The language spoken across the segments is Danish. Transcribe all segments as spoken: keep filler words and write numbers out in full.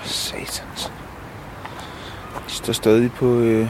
Satans. De står stadig på, øh,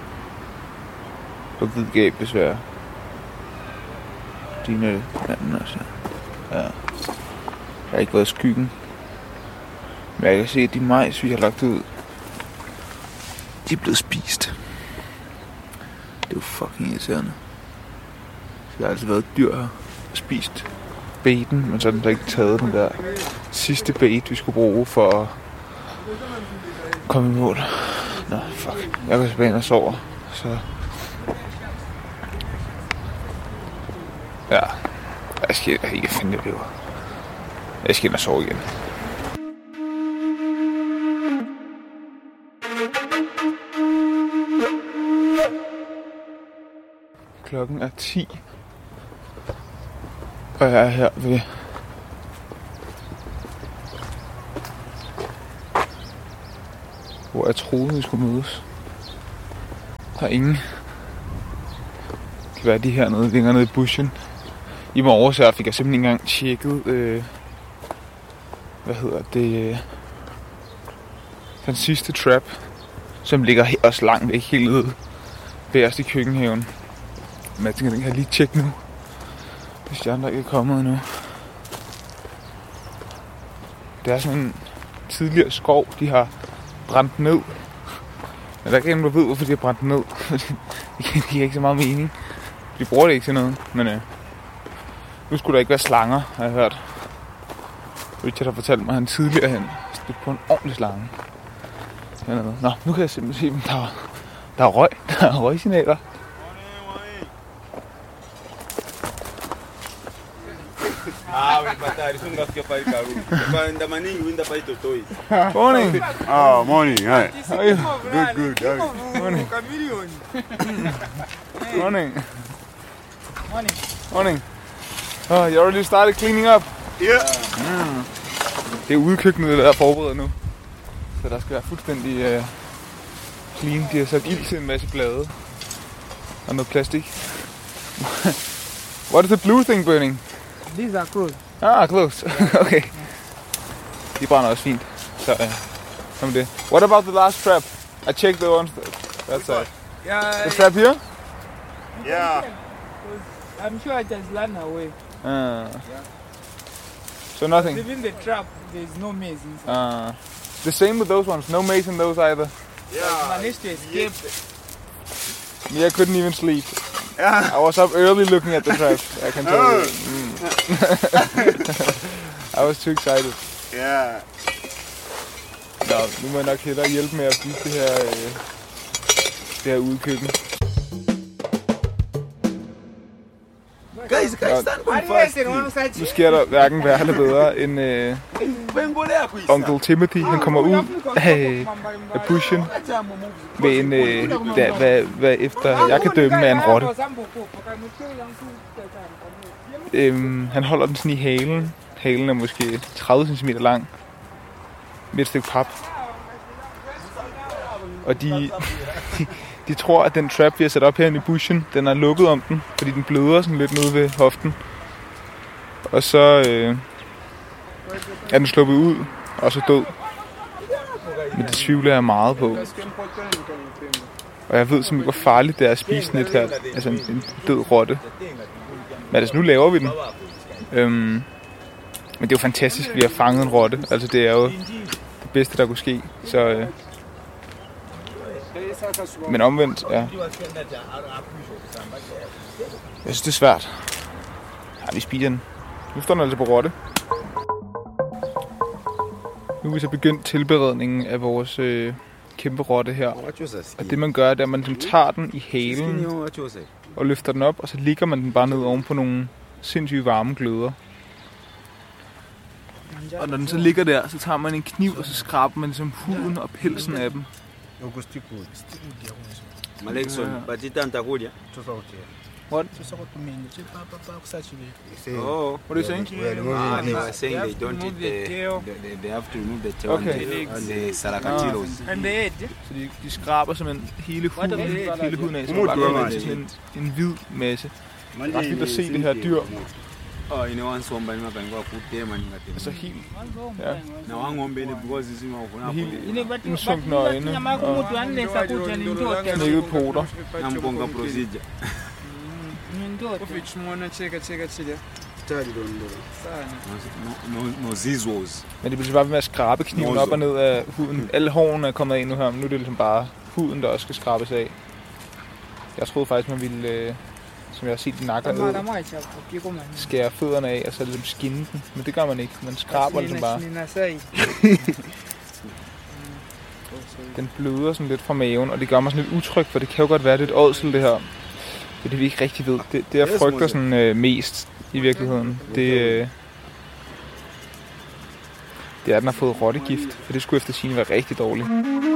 på hvid gab, desværre. Dine det. Manden også. Ja. Jeg har ikke været i skyggen. Men jeg kan se, at de majs, vi har lagt ud, de er blevet spist. Det er jo fucking irriterende. Så der har altid været et dyr her og spist baiten, men så har den da ikke taget den der sidste bait, vi skulle bruge for at komme i mål. Nå, fuck. Jeg går tilbage og sover, så... Ja, jeg skal ikke finde det, lever. Jeg skal ind og sove igen. Klokken er ti. Og jeg er her ved hvor jeg troede, vi skulle mødes. Der er ingen. Det kan være de hernede, længere nede i bushen. I morges her fik jeg simpelthen ikke engang tjekket, øh, hvad hedder det, øh, den sidste trap, som ligger også langt væk, helt ude bagerst i køkkenhaven. Men jeg tænker, den kan jeg lige tjekke nu, hvis de andre ikke er kommet endnu. Det er sådan en tidligere skov, de har brændt ned. Men der er ikke nogen, der ved, hvorfor de har brændt ned. Det giver ikke så meget mening. De bruger det ikke til noget, men øh, nu skulle der ikke være slanger, har jeg hørt. Richard har fortalt mig, at han tidligere hen stødte på en ordentlig slange. Hernede. Nå, nu kan jeg simpelthen se, at der, der er røg. Der er røgsignaler. Morning. Oh, morning. Hi. How are you? Good, good. How are you? Morning. Morning. Morning. Morning. Oh, you already started cleaning up? Yeah. Mm. Det er udkøkkenet, der er forberedt nu. Så der skal være fuldstændig uh, clean. De har sat ild til en masse blade. Og noget plastik. What is the blue thing burning? These are closed. Ah, closed. Okay. De brænder også fint. Så uh, kom det. What about the last trap? I checked the ones that side. Yeah. The trap here? Yeah. I'm sure I just ran away. Uh, yeah. So nothing? Even the trap, there's no maze inside. Uh, the same with those ones. No maze in those either. I managed to escape. Me, I couldn't even sleep. Yeah. I was up early looking at the traps. I can tell Oh. you. Mm. I was too excited. Yeah. Nå, nu må jeg nok hellere hjælpe med at bygge det her, øh, det her udkøkken. Guys, guys, stand Nu sker der hverken værre eller bedre end øh, Onkel Timothy. Han kommer ud af, af bushen med en, øh, der, hvad, hvad efter jeg kan dømme af en rotte. Øhm, han holder den sådan i halen. Halen er måske tredive centimeter lang. Med et stykke pap. Og de, de, de tror, at den trap, vi har sat op herinde i bushen, den er lukket om den, fordi den bløder sådan lidt nede ved hoften. Og så øh, er den sluppet ud, og så død. Men det tvivler jeg meget på. Og jeg ved simpelthen, hvor farligt det er at spise sådan et her, altså en, en død rotte. Men altså, nu laver vi den. Øhm, men det er jo fantastisk, at vi har fanget en rotte. Altså, det er jo det bedste, der kunne ske. Så, øh, men omvendt, ja. Jeg synes, det er svært. Ja, vi spiser den. Nu står den altså på rotte. Nu er vi så begyndt tilberedningen af vores øh, kæmpe rotte her. Og det man gør, det er, at man ligesom tager den i halen og løfter den op, og så ligger man den bare ned oven på nogle sindssygt varme gløder. Og når den så ligger der, så tager man en kniv, og så skraber man ligesom huden og pelsen af dem. What? Oh, What are you saying? ah, they were saying they don't eat the, the, they have to remove the tail Okay. and the, and the saracatilos. And the head. Så de, de skraber simpelthen hele huden, hele huden af, så Mod bare kommer dyrene. til sådan en, en hvid masse. Ret vildt at se det her dyr Oh, ine wansomba nimaganga kutema ningatema. Altså helt. Ja. Na wangombe ne because is ima ufuna Helt Ine bati indsunk nøgne nyama kumutu anesa kucha ni ndoto. knækkede poter. na mkonga procedure. Ni ndoto. Ufichimona cheka cheka chile. Stadi dondoro. Sana. No no no zizos. Men det bliver bare ved med at skrabe kniven op og ned af huden. Alle hårene er kommet ind nu her, men nu er det ligesom bare huden, der også skal skrabes af. Jeg troede faktisk, man ville, øh, som jeg har set i nakker ned, skære fødderne af og så ligesom skinne den. Men det gør man ikke. Man skraber ligesom bare. Den bløder sådan lidt fra maven, og det gør mig sådan lidt utryg, for det kan jo godt være lidt ådsel, det her. Det er det, vi ikke rigtig ved. Det, det jeg frygter sådan øh, mest i virkeligheden, det, øh, det er, at den har fået rottegift, for det skulle efter sigende være rigtig dårligt.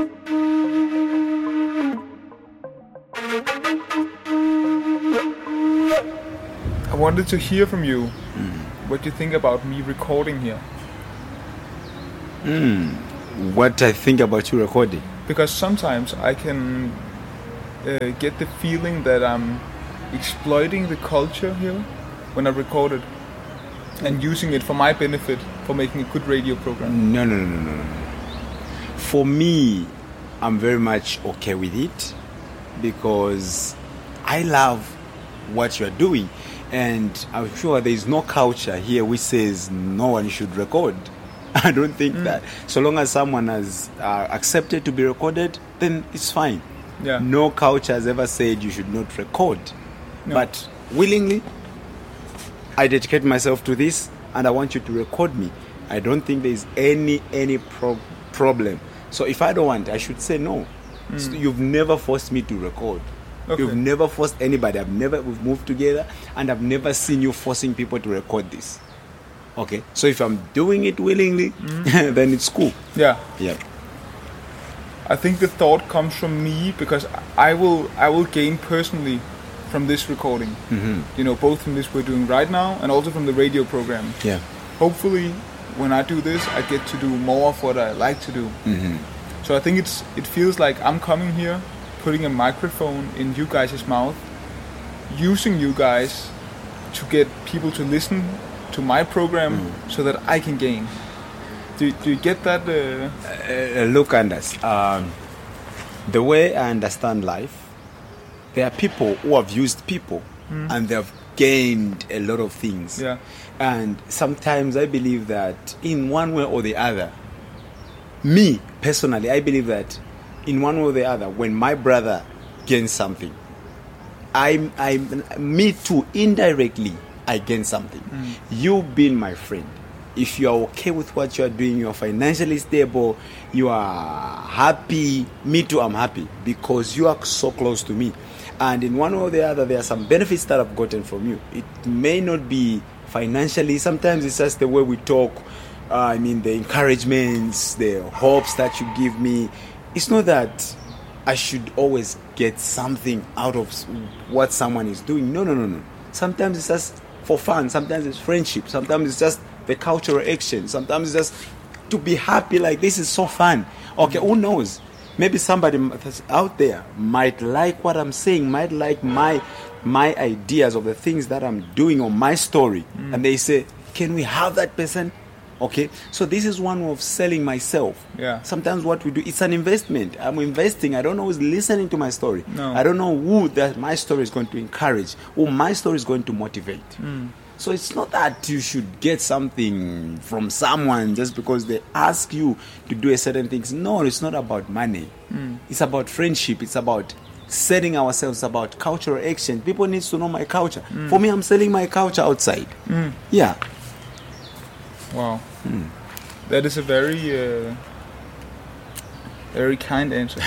I wanted to hear from you what you think about me recording here. Mm. What I think about you recording? Because sometimes I can uh, get the feeling that I'm exploiting the culture here when I record it and using it for my benefit for making a good radio program. No, no, no, no, no, no. For me, I'm very much okay with it because I love what you're doing. And I'm sure there's no culture here which says no one should record. I don't think mm. that. So long as someone has uh, accepted to be recorded, then it's fine. Yeah. No culture has ever said you should not record. No. But willingly, I dedicate myself to this and I want you to record me. I don't think there's any any pro- problem. So if I don't want, I should say no. Mm. So you've never forced me to record. Okay. You've never forced anybody. I've never, we've moved together and I've never seen you forcing people to record this. Okay? So if I'm doing it willingly, mm. then it's cool. Yeah. Yeah. I think the thought comes from me because I will I will gain personally from this recording. Mm-hmm. You know, both from this we're doing right now and also from the radio program. Yeah. Hopefully, when I do this, I get to do more of what I like to do. Mm-hmm. So I think it's it feels like I'm coming here, putting a microphone in you guys' mouth, using you guys to get people to listen to my program mm. so that I can gain. Do, do you get that? Uh... Uh, look, Anders, um, the way I understand life, there are people who have used people mm. and they have gained a lot of things. Yeah. And sometimes I believe that in one way or the other, me personally, I believe that in one way or the other, when my brother gains something, I, I, me too, indirectly, I gain something. Mm. You being my friend, if you are okay with what you are doing, you are financially stable, you are happy, me too, I'm happy because you are so close to me. And in one way or the other, there are some benefits that I've gotten from you. It may not be financially, sometimes it's just the way we talk. Uh, I mean, the encouragements, the hopes that you give me. It's not that I should always get something out of what someone is doing. No, no, no, no. Sometimes it's just for fun. Sometimes it's friendship. Sometimes it's just the cultural action. Sometimes it's just to be happy, like this is so fun. Okay, who knows? Maybe somebody out there might like what I'm saying, might like my my ideas of the things that I'm doing or my story. Mm. And they say, can we have that person? Okay, so this is one way of selling myself. Yeah. Sometimes what we do, it's an investment. I'm investing. I don't know who's listening to my story. No. I don't know who that my story is going to encourage, who my story is going to motivate. Mm. So it's not that you should get something from someone just because they ask you to do a certain things. No, it's not about money. Mm. It's about friendship. It's about setting ourselves, about cultural action. People need to know my culture. Mm. For me, I'm selling my culture outside. Mm. Yeah. Wow. Mm. That is a very, uh, very kind answer.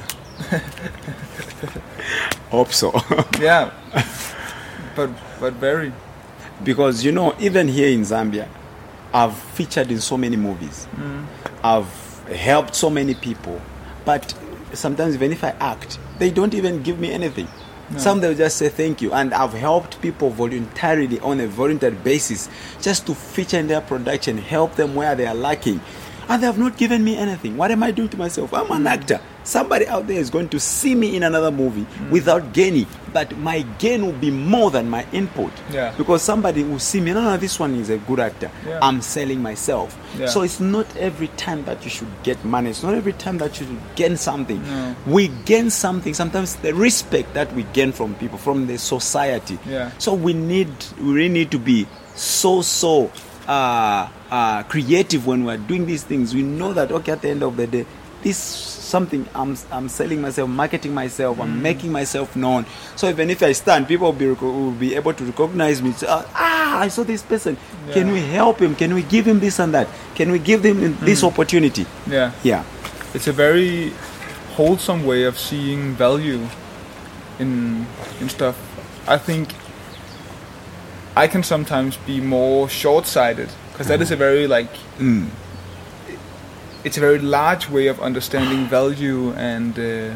Hope so. Yeah. But but very. Because, you know, even here in Zambia, I've featured in so many movies. Mm. I've helped so many people. But sometimes even if I act, they don't even give me anything. No. Some they'll just say thank you. And I've helped people voluntarily on a voluntary basis just to feature in their production, help them where they are lacking. And they have not given me anything. What am I doing to myself? I'm an actor. Somebody out there is going to see me in another movie mm. without gaining, but my gain will be more than my input. Yeah. Because somebody will see me, no, no, this one is a good actor. Yeah. I'm selling myself. Yeah. So it's not every time that you should get money. It's not every time that you should gain something. No. We gain something. Sometimes the respect that we gain from people, from the society. Yeah. So we need, we really need to be so, so uh, uh, creative when we're doing these things. We know that, okay, at the end of the day, this something I'm I'm selling myself, marketing myself, I'm making myself known. So even if I stand, people will be will be able to recognize me. Say, ah, I saw this person. Yeah. Can we help him? Can we give him this and that? Can we give him this Mm. opportunity? Yeah. Yeah. It's a very wholesome way of seeing value in in stuff. I think I can sometimes be more short-sighted because that is a very like Mm. it's a very large way of understanding value and uh,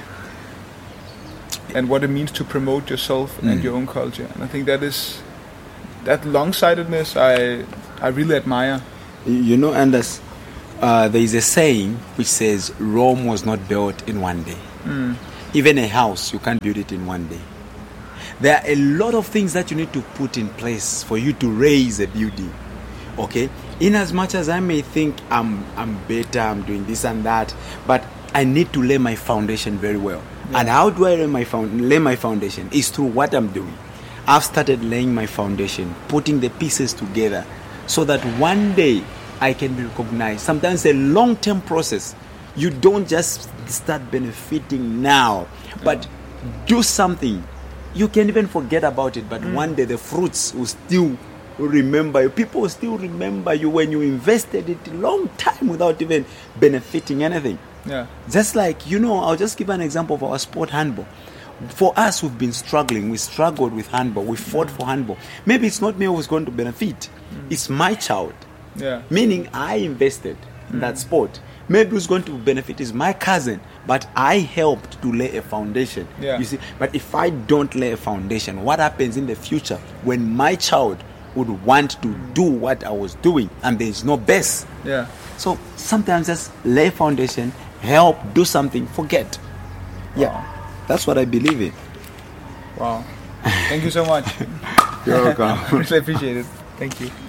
and what it means to promote yourself Mm. and your own culture. And I think that is that long-sightedness I I really admire. You know, Anders, uh, there is a saying which says Rome was not built in one day. Mm. Even a house, you can't build it in one day. There are a lot of things that you need to put in place for you to raise a building. Okay? In as much as I may think I'm I'm better, I'm doing this and that, but I need to lay my foundation very well. Yeah. And how do I lay my, found- lay my foundation? Is through what I'm doing. I've started laying my foundation, putting the pieces together, so that one day I can be recognized. Sometimes a long-term process. You don't just start benefiting now, but do something. You can even forget about it, but mm. one day the fruits will still remember you. People will still remember you when you invested it a long time without even benefiting anything. Yeah. Just like, you know, I'll just give an example of our sport, handball. For us who've been struggling, we struggled with handball, we fought for handball. Maybe it's not me who's going to benefit, mm. it's my child. Yeah. Meaning I invested in mm. that sport. Maybe who's going to benefit is my cousin, but I helped to lay a foundation. Yeah. You see, but if I don't lay a foundation, what happens in the future when my child would want to do what I was doing and there is no base? Yeah. So sometimes just lay foundation, help, do something, forget. Yeah, Wow. that's what I believe in. Wow. Thank you so much. You're welcome. Really appreciate it. Thank you.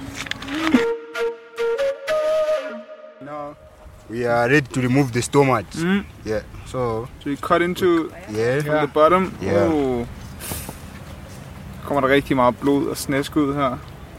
Now we are ready to remove the stomach. Mm. Yeah. So So you cut into yeah. from the bottom. Yeah. Oh. Kommer der rigtig meget blod og snask ud her.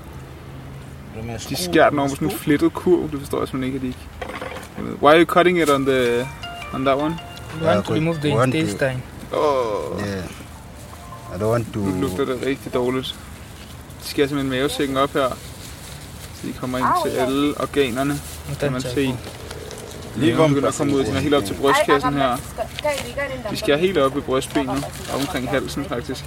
De skærer den over på sådan en flettet kurv. Det forstår jeg simpelthen ikke, at de ikke. Why are you cutting it on the on that one? You want to remove the want to- intestine. Oh. Yeah. I don't want to. Nu lugter det rigtig dårligt. De skærer simpelthen mavesækken op her. Så de kommer ind til alle organerne. Kan man se. Lige begynder at komme ud, så den er helt op til brystkassen her. De skærer helt op i brystbenet, og omkring halsen faktisk.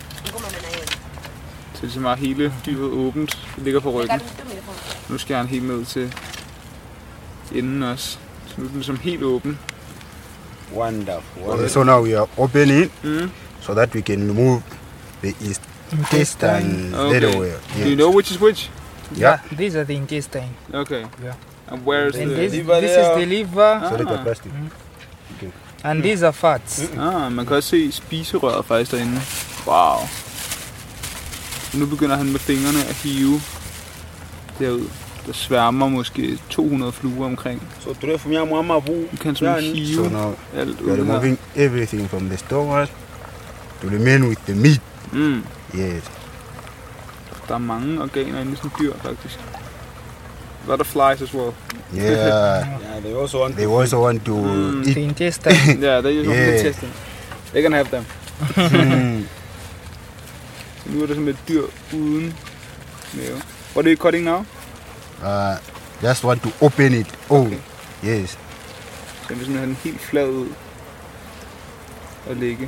Så det er ligesom bare hele dyret åbent. Det ligger på ryggen. Nu skærer han helt ned til enden også. Så nu er den ligesom helt åben. Wonderful. Okay, so now we are opening Mm. so that we can remove the intestine Okay. everywhere. Do you know which is which? Yeah. These are the intestine. Okay. Yeah. And where is And the... this, this is the liver, So that's Ah. the plastic. and these are fats. Ah, man kan også se spiserøret faktisk derinde. Wow. Nu begynder han med fingrene at hive derud. Der sværmer måske to hundrede fluer omkring. So today for me, I'm Mama Boo. Nu kan han sådan So hive now alt we are ud her. removing everything from the stomach to remain with the meat. Mm. Yes. Der er mange organer inde i sådan et dyr faktisk. Butterflies as well. Yeah. Yeah, they also want They also want to Mm. eat. The intestine. Yeah, they just want Yeah. to test them. They can have them. Mm. Så nu er der sådan et dyr uden mave. What are you cutting now? Uh, just want to open it. Oh, Okay. yes. Så den vil sådan have den helt flad ud og ligge.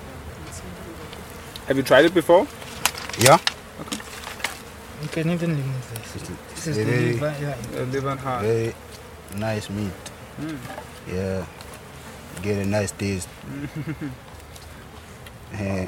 Have you tried it before? Yeah. You can even remove this. This is the Very- liver. Yeah. Ja, liveren har. Very nice meat. Mm. Yeah. Get a nice taste. Eh,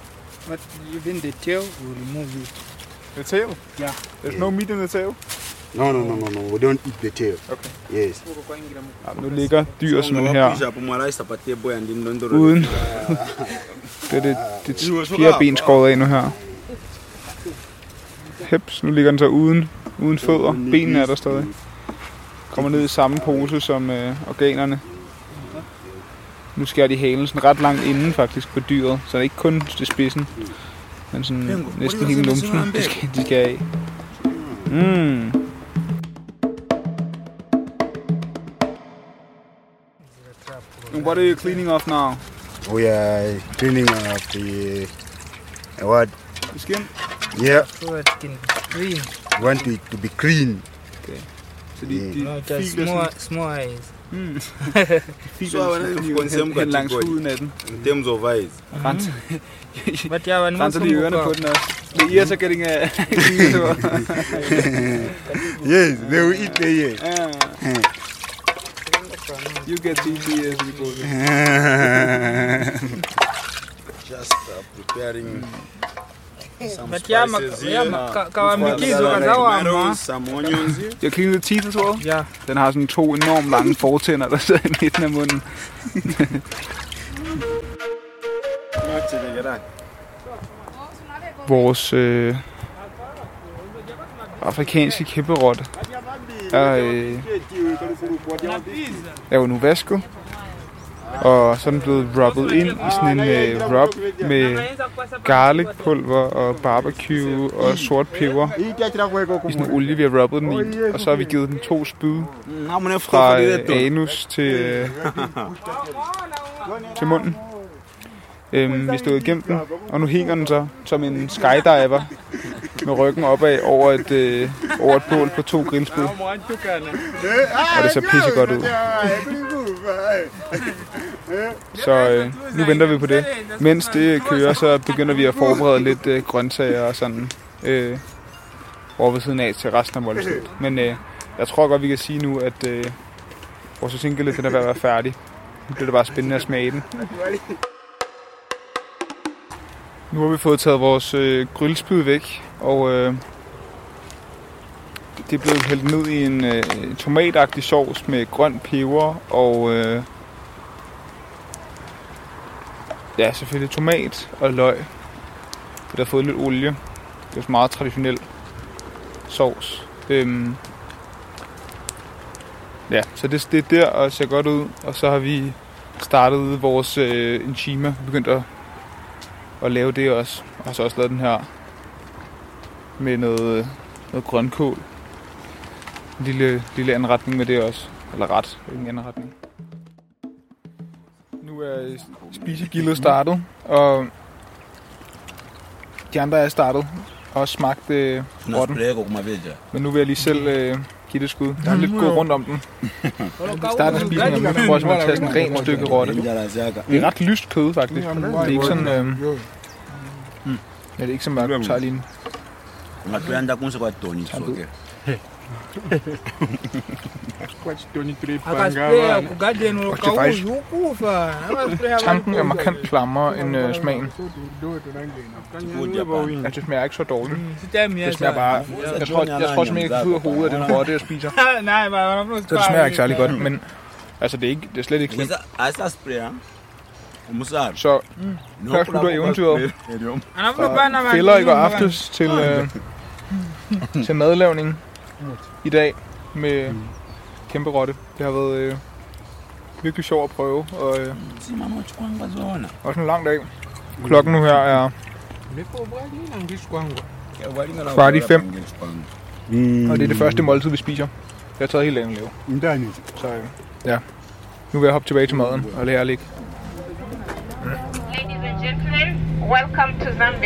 But even the tail will remove it. The tail? Yeah. There's no meat in the tail? No, no, no, no, no. We don't eat the tail. Okay. Yes. Ja, nu ligger dyret simpelthen her uden. Det er det, det fjerde ben skåret af nu her. Heps, nu ligger den så uden, uden fødder. Benene er der stadig. Kommer ned i samme pose som øh, organerne. Nu skærer de halen sådan ret langt inden faktisk på dyret, så det er ikke kun til spidsen, men sådan næsten hele numsen, de skal, de skal af. Mm. And what are you cleaning off now? We are cleaning up the uh, what? The skin? Yeah. So it can be green. We want it to be clean. Okay. Så de, de No, just filer small, sådan, small eyes. mm. filer So, when sådan I lige consume hen, hen langs category. huden af den. In terms of eyes. Renser, But yeah, when renser lige ørerne på den også. The ears are getting a Yes, they will eat the ear. Ah, you get the ears in the Just uh, preparing some But yeah, ma- spices yeah, here. ma- ka- kawamikizo kazawa ma. Tomatoes, some onions here. You clean the teeth as well? Yeah. Den har sådan to enormt lange fortænder, der sidder i midten af munden. Vores øh, afrikanske kæmperotte er, øh, er jo nu vasket. Og så er den blevet rubbet ind i sådan en øh, rub med garlic pulver og barbecue og sort peber i sådan en olie, vi har rubbet den i. Og så har vi givet den to spyd fra øh, anus til, øh, til munden. Øhm, vi stod igennem den, og nu hænger den så som en skydiver med ryggen opad over et, øh, over et bål på to grillspyd. Og det ser pissegodt ud. Så øh, nu venter vi på det. Mens det kører, så begynder vi at forberede lidt øh, grøntsager og sådan øh, over ved siden af til resten af måltidet. Men øh, jeg tror godt, vi kan sige nu, at øh, vores single den er ved at være færdig. Nu bliver det bare spændende at smage den. Nu har vi fået taget vores øh, grillspyd væk, og øh, det er blevet hældt ned i en øh, tomatagtig sovs med grøn peber og øh, ja, selvfølgelig tomat og løg. Det har fået lidt olie. Det er jo meget traditionel sovs. Øhm, ja, så det, det er der og ser godt ud. Og så har vi startet vores øh, enchima, begyndt at og lave det også. Og har så også lavet den her med noget, noget grønkål. En lille, lille anretning med det også. Eller ret, ingen anretning. Nu er spisegildet startet, og de andre er startet og har smagt øh, rotten. Men nu vil jeg lige selv øh, give det skud. Der er lidt god rundt om den. Vi starter spisningen, og nu prøver jeg at tage sådan et rent stykke rotte. Det er ret lyst kød faktisk. Det er ikke sådan... Øh, ja, det er ikke så mørkt. Jeg tager lige en. Akasprea kugadeni lokauyu ukufa. Tanken er markant klammere end øh, smagen. Ja, det smager ikke så dårligt. Det smager bare... Jeg tror, jeg tror simpelthen ikke, at ud af hovedet af den rotte, jeg spiser. Nej, men Så det smager ikke særlig godt, men altså, det er, ikke, det er slet ikke slemt. Så her slutter eventyret. Fra fælder i går aftes til, øh, til madlavning i dag med kæmpe rotte. Det har været øh, virkelig sjovt at prøve, og øh, også en lang dag. Klokken nu her er kvart i fem, og det er det første måltid, vi spiser. Det har taget helt længe at lave. Så øh, ja, nu vil jeg hoppe tilbage til maden og lære at ligge. Ladies and gentlemen, welcome to Zambia.